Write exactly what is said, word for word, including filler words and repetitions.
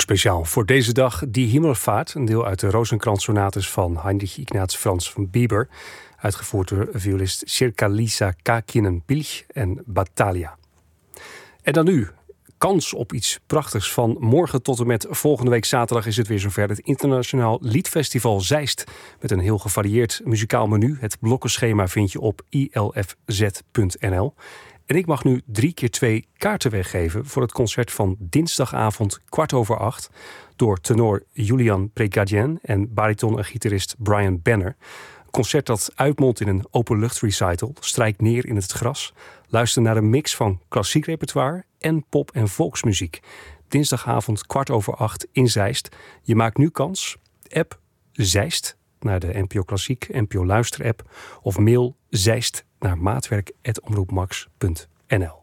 Speciaal voor deze dag Die Himmelfahrt, een deel uit de Rozenkrantz-sonates van Heinrich Ignaz Franz van Bieber, uitgevoerd door violist Circa Lisa Kakinen-Pilch en Battaglia. En dan nu, kans op iets prachtigs. Van morgen tot en met volgende week zaterdag is het weer zover. Het Internationaal Liedfestival Zeist met een heel gevarieerd muzikaal menu. Het blokkenschema vind je op i l f z punt n l. En ik mag nu drie keer twee kaarten weggeven voor het concert van dinsdagavond kwart over acht door tenor Julian Pregadien en bariton en gitarist Brian Benner. Een concert dat uitmondt in een openluchtrecital, strijkt neer in het gras, luister naar een mix van klassiek repertoire en pop- en volksmuziek. Dinsdagavond kwart over acht in Zeist. Je maakt nu kans. App Zeist naar de N P O Klassiek, N P O Luister app of mail Zeist naar maatwerk apenstaartje omroepmax punt n l.